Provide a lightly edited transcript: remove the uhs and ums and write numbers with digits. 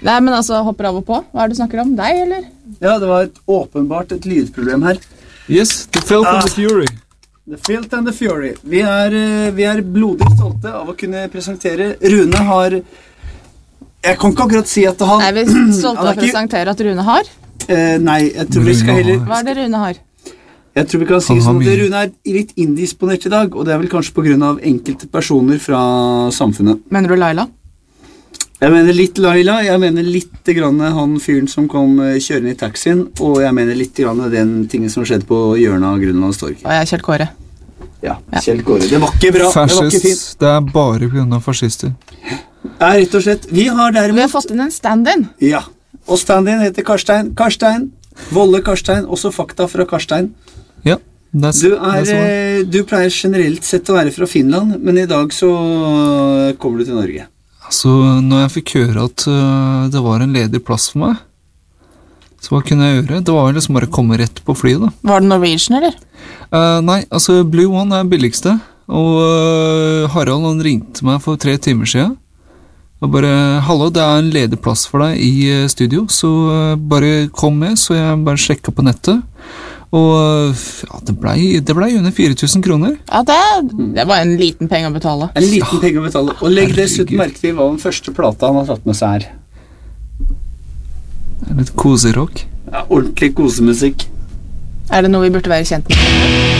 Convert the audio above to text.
Nei, men altså, hopper av og på. Hva det du snakker om? Deg, eller? Ja, det var åpenbart et lydproblem her. Yes, the filth and the fury. The filth and the fury. Vi er blodig stolte av å kunne presentere. Rune har... Jeg kan ikke akkurat si at han... Nei, vi er stolte av å presentere at Rune har. Nei, jeg tror vi skal heller... Hva det Rune har? Jeg tror vi kan si sånn at Rune litt indisponert i dag, og det vel kanskje på grunn av enkelte personer fra samfunnet. Mener du Laila? Jeg mener litt Laila, jeg mener litt grann han fyren som kom kjørende i taxien, og jeg mener litt grann den tingen som skjedde på hjørnet av Grønlandstorg. Og jeg Kjell Kåre. Ja, Kjell Kåre. Det var ikke bra, Fascist, det var ikke fint. Det bare på grunn av fascister. Ja, rett og slett. Vi har fått inn en stand-in. Ja, og stand-in heter Karstein. Karstein, Volle Karstein, også fakta fra Karstein. Ja, du pleier generelt sett å være fra Finland, men i dag så kommer du til Norge. Så når jeg fikk høre at det var en ledig plass for meg, så hva kunne jeg gjøre? Det var liksom bare å komme rett på flyet da. Var det Norwegian, eller? Nei, altså Blue One billigste, og Harald han ringte meg for 3 timer siden, og bare, hallo, det en ledig plass for deg i studio, så bare kom med, så jeg bare sjekket på nettet, og ja, det ble under 4.000 kroner. Ja, det var en liten penge å betale. En liten penge å betale. Og legg dessuten merke til hva den første plata han har tatt med seg Litt koserock. Ja, ordentlig kosemusikk. Det noe vi burde være kjent med?